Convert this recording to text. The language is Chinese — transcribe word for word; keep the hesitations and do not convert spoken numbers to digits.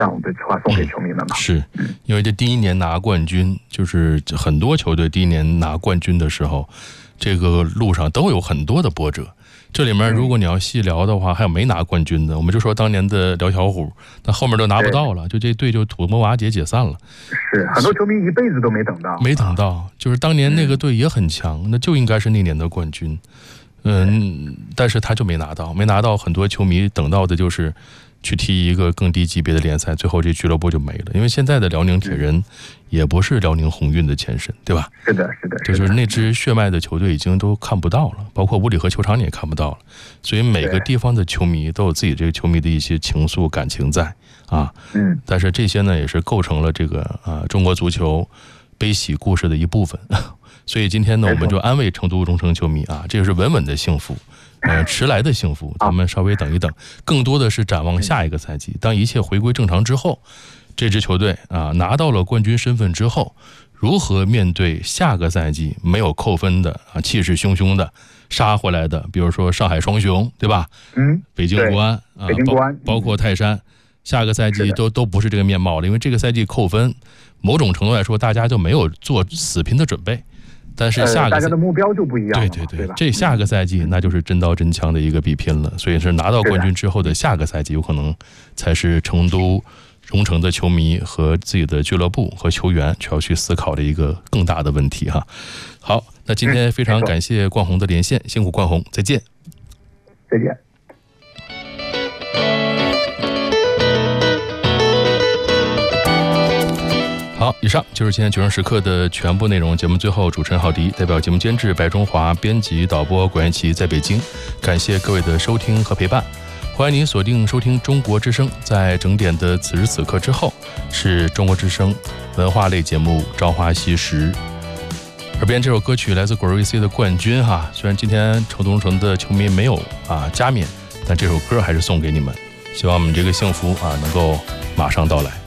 这样的话送给球迷们嘛。 嗯、是因为这第一年拿冠军，就是很多球队第一年拿冠军的时候，这个路上都有很多的波折。这里面如果你要细聊的话，还有没拿冠军的，我们就说当年的辽小虎，那后面都拿不到了，就这队就土崩瓦解解散了。 是很多球迷一辈子都没等到， 没等到，就是当年那个队也很强，那就应该是那年的冠军。嗯，但是他就没拿到，没拿到，很多球迷等到的就是去踢一个更低级别的联赛，最后这俱乐部就没了。因为现在的辽宁铁人也不是辽宁宏运的前身，对吧？ 是的，是的， 就是那支血脉的球队已经都看不到了，包括五里河球场你也看不到了。所以每个地方的球迷都有自己这个球迷的一些情愫感情在啊。嗯，但是这些呢也是构成了这个啊中国足球悲喜故事的一部分。所以今天呢，我们就安慰成都蓉城球迷啊，这个是稳稳的幸福，呃，迟来的幸福，咱们稍微等一等，更多的是展望下一个赛季，当一切回归正常之后，这支球队啊拿到了冠军身份之后，如何面对下个赛季没有扣分的啊，气势汹汹的杀回来的，比如说上海双雄，对吧？嗯，北京国安啊， 北京国安， 包括泰山，下个赛季都都不是这个面貌了，因为这个赛季扣分，某种程度来说，大家就没有做死拼的准备。但是下个、呃、 大家的目标就不一样了， 对对 对, 对，这下个赛季那就是真刀真枪的一个比拼了。所以是拿到冠军之后的下个赛季，有可能才是成都蓉城的球迷和自己的俱乐部和球员需要去思考的一个更大的问题哈。好，那今天非常感谢冠宏的连线，辛苦冠宏，再见。 再见。 好，以上就是今天九城时刻的全部内容。节目最后，主持人郝迪代表节目监制白中华、编辑导播管元琪在北京，感谢各位的收听和陪伴。欢迎您锁定收听中国之声，在整点的此时此刻之后，是中国之声文化类节目《朝花夕拾》。耳边这首歌曲来自果儿 V C 的冠军哈，虽然今天成都蓉城的球迷没有啊加冕，但这首歌还是送给你们，希望我们这个幸福啊能够马上到来。